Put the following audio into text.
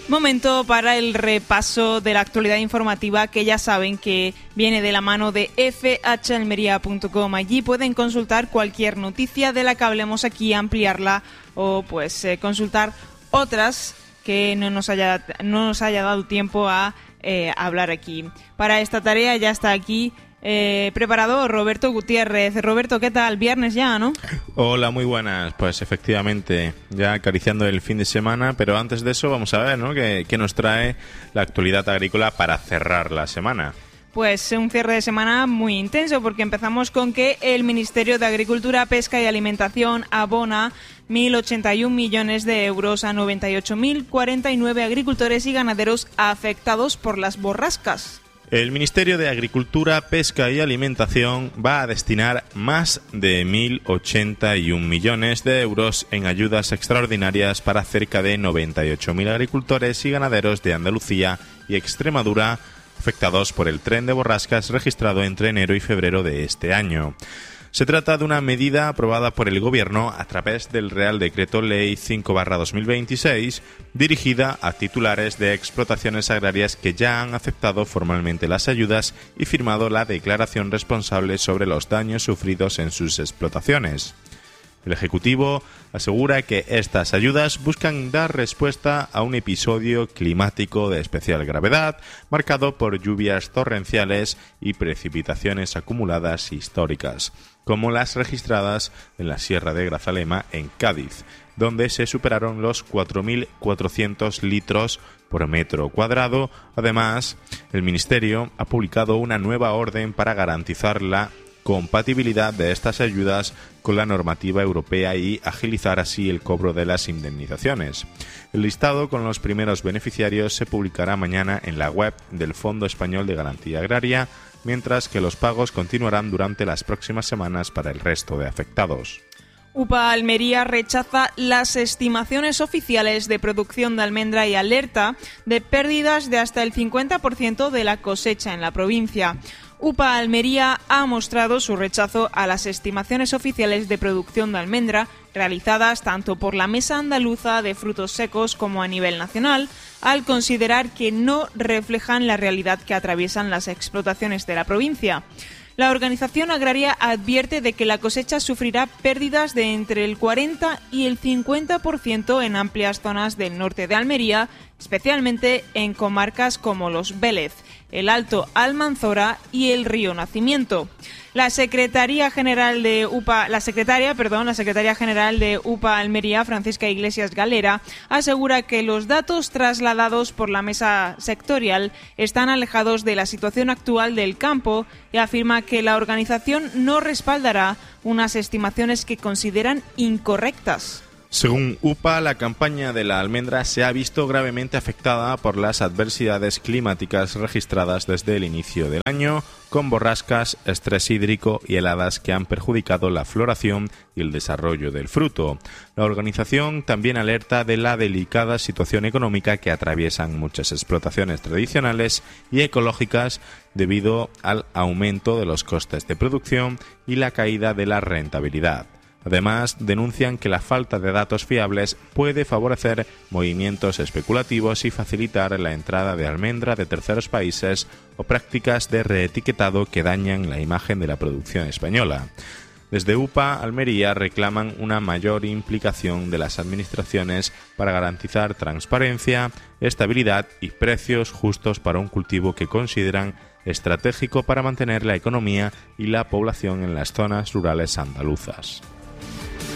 Momento para el repaso de la actualidad informativa, que ya saben que viene de la mano de fhalmería.com. Allí pueden consultar cualquier noticia de la que hablemos aquí, ampliarla o pues consultar otras que no nos haya dado tiempo a hablar aquí. Para esta tarea ya está aquí preparado Roberto Gutiérrez. Roberto, ¿qué tal? Viernes ya, ¿no? Hola, muy buenas. Pues efectivamente, ya acariciando el fin de semana, pero antes de eso vamos a ver, ¿no?, qué nos trae la actualidad agrícola para cerrar la semana. Pues un cierre de semana muy intenso, porque empezamos con que el Ministerio de Agricultura, Pesca y Alimentación abona 1.081 millones de euros a 98.049 agricultores y ganaderos afectados por las borrascas. El Ministerio de Agricultura, Pesca y Alimentación va a destinar más de 1.081 millones de euros en ayudas extraordinarias para cerca de 98.000 agricultores y ganaderos de Andalucía y Extremadura afectados por el tren de borrascas registrado entre enero y febrero de este año. Se trata de una medida aprobada por el Gobierno a través del Real Decreto Ley 5/2026, dirigida a titulares de explotaciones agrarias que ya han aceptado formalmente las ayudas y firmado la declaración responsable sobre los daños sufridos en sus explotaciones. El Ejecutivo asegura que estas ayudas buscan dar respuesta a un episodio climático de especial gravedad, marcado por lluvias torrenciales y precipitaciones acumuladas históricas, como las registradas en la Sierra de Grazalema, en Cádiz, donde se superaron los 4.400 litros por metro cuadrado. Además, el Ministerio ha publicado una nueva orden para garantizar la compatibilidad de estas ayudas con la normativa europea y agilizar así el cobro de las indemnizaciones. El listado con los primeros beneficiarios se publicará mañana en la web del Fondo Español de Garantía Agraria, mientras que los pagos continuarán durante las próximas semanas para el resto de afectados. UPA Almería rechaza las estimaciones oficiales de producción de almendra y alerta de pérdidas de hasta el 50% de la cosecha en la provincia. UPA Almería ha mostrado su rechazo a las estimaciones oficiales de producción de almendra realizadas tanto por la Mesa Andaluza de Frutos Secos como a nivel nacional, al considerar que no reflejan la realidad que atraviesan las explotaciones de la provincia. La organización agraria advierte de que la cosecha sufrirá pérdidas de entre el 40 y el 50% en amplias zonas del norte de Almería, especialmente en comarcas como Los Vélez, el Alto Almanzora y el Río Nacimiento. La secretaria general de UPA Almería, Francisca Iglesias Galera, asegura que los datos trasladados por la mesa sectorial están alejados de la situación actual del campo y afirma que la organización no respaldará unas estimaciones que consideran incorrectas. Según UPA, la campaña de la almendra se ha visto gravemente afectada por las adversidades climáticas registradas desde el inicio del año, con borrascas, estrés hídrico y heladas que han perjudicado la floración y el desarrollo del fruto. La organización también alerta de la delicada situación económica que atraviesan muchas explotaciones tradicionales y ecológicas debido al aumento de los costes de producción y la caída de la rentabilidad. Además, denuncian que la falta de datos fiables puede favorecer movimientos especulativos y facilitar la entrada de almendra de terceros países o prácticas de reetiquetado que dañan la imagen de la producción española. Desde UPA Almería reclaman una mayor implicación de las administraciones para garantizar transparencia, estabilidad y precios justos para un cultivo que consideran estratégico para mantener la economía y la población en las zonas rurales andaluzas.